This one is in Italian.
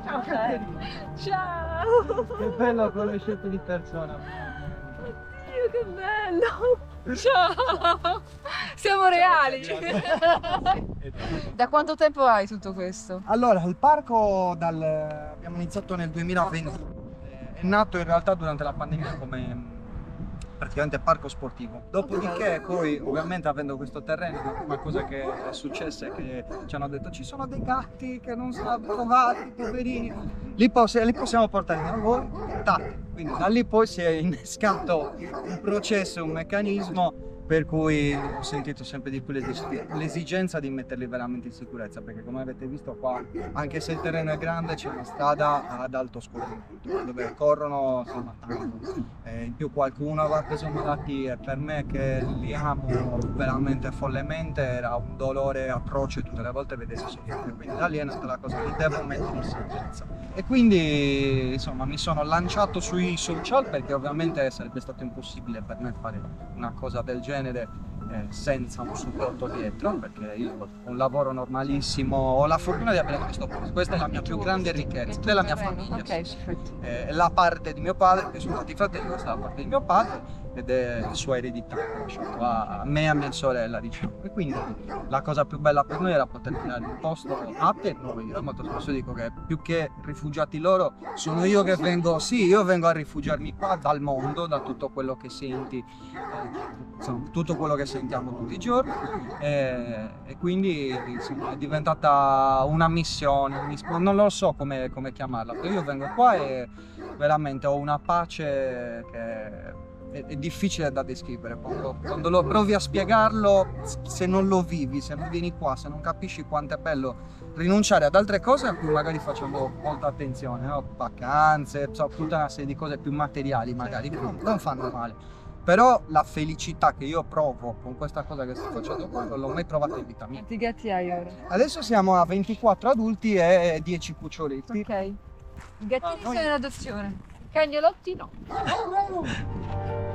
Ciao Caterina. Ciao. Che bello conoscerti di persona. Oddio, che bello. Ciao. Siamo reali. Da quanto tempo hai tutto questo? Allora, il parco abbiamo iniziato nel 2020. È nato in realtà durante la pandemia come praticamente parco sportivo. Dopodiché poi ovviamente avendo questo terreno, la prima cosa che è successa è che ci hanno detto ci sono dei gatti che non sono trovati, poverini, li possiamo portare da voi, tac. Quindi da lì poi si è innescato un processo, un meccanismo per cui ho sentito sempre di più l'esigenza di metterli veramente in sicurezza, perché come avete visto qua, anche se il terreno è grande, c'è una strada ad alto scorrimento dove corrono insomma tanto. In più qualcuno aveva preso malattie, per me che li amo veramente follemente era un dolore atroce tutte le volte vedessi soffrire, quindi da lì è nata la cosa, li devo mettere in sicurezza. E quindi insomma mi sono lanciato sui social, perché ovviamente sarebbe stato impossibile per me fare una cosa del genere senza un supporto dietro, perché io ho un lavoro normalissimo, ho la fortuna di avere questo posto, questa è la mia più grande ricchezza della mia famiglia. Ok, perfetto. La parte di mio padre, che sono stati fratelli, questa è la parte di mio padre ed è la sua eredità che ha lasciato a me e a mia sorella, diciamo. E quindi la cosa più bella per noi era poter creare un posto a te e noi. Io molto spesso dico che più che rifugiati loro sono io che vengo, sì, io vengo a rifugiarmi qua dal mondo, da tutto quello che senti, insomma, tutto quello che sentiamo tutti i giorni e quindi insomma, è diventata una missione, non lo so come chiamarla, però io vengo qua e veramente ho una pace che è difficile da descrivere. Quando lo provi a spiegarlo, se non lo vivi, se non vieni qua, se non capisci quanto è bello rinunciare ad altre cose a cui magari facciamo molta attenzione, no? Vacanze, tutta una serie di cose più materiali magari, che non fanno male. Però la felicità che io provo con questa cosa che sto facendo qua non l'ho mai provata in vita mia. Quanti gatti hai ora? Adesso siamo a 24 adulti e 10 cuccioletti. Ok. I gattini sono in adozione. Cagnolotti no.